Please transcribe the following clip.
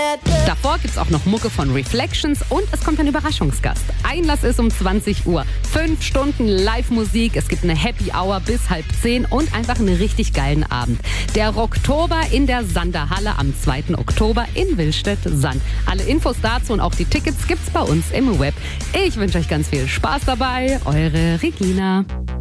Davor gibt's auch noch Mucke von Reflections und es kommt ein Überraschungsgast. Einlass ist um 20 Uhr. 5 Stunden Live-Musik, es gibt eine Happy Hour bis 9:30 und einfach einen richtig geilen Abend. Der Rocktober in der Sanderhalle am 2. Oktober in Willstedt-Sand. Alle Infos dazu und auch die Tickets gibt's bei uns im Web. Ich wünsche euch ganz viel Spaß dabei. Eure Regina.